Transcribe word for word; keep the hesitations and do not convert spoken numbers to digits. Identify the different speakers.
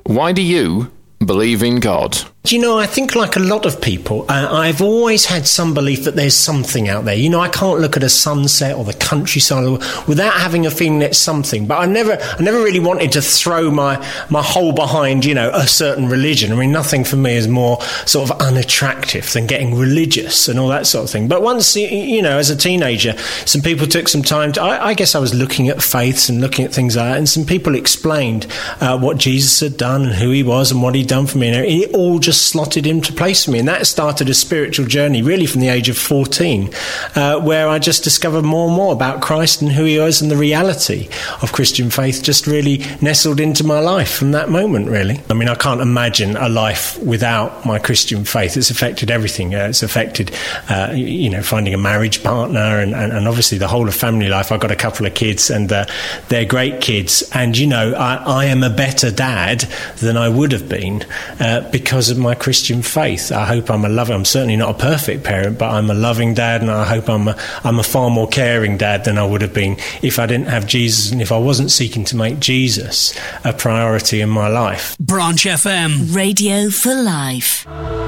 Speaker 1: Why do you believe in God?
Speaker 2: Do you know, I think like a lot of people, uh, I've always had some belief that there's something out there. You know, I can't look at a sunset or the countryside without having a feeling it's something. But I never, I never really wanted to throw my, my whole behind, you know, a certain religion. I mean, nothing for me is more sort of unattractive than getting religious and all that sort of thing. But once, you know, as a teenager, some people took some time to, I, I guess I was looking at faiths and looking at things like that, and some people explained uh, what Jesus had done and who he was and what he'd done for me. And it all just slotted into place for me, and that started a spiritual journey really from the age of fourteen, uh, where I just discovered more and more about Christ and who he was, and the reality of Christian faith just really nestled into my life from that moment, really. I mean, I can't imagine a life without my Christian faith. It's affected everything. Uh, it's affected uh, you know, finding a marriage partner, and, and, and obviously the whole of family life. I've got a couple of kids, and uh, they're great kids, and you know, I, I am a better dad than I would have been uh, because of my Christian faith. I hope I'm a loving, I'm certainly not a perfect parent, but I'm a loving dad, and I hope I'm a, I'm a far more caring dad than I would have been if I didn't have Jesus, and if I wasn't seeking to make Jesus a priority in my life.
Speaker 3: Branch F M.
Speaker 4: Radio for Life.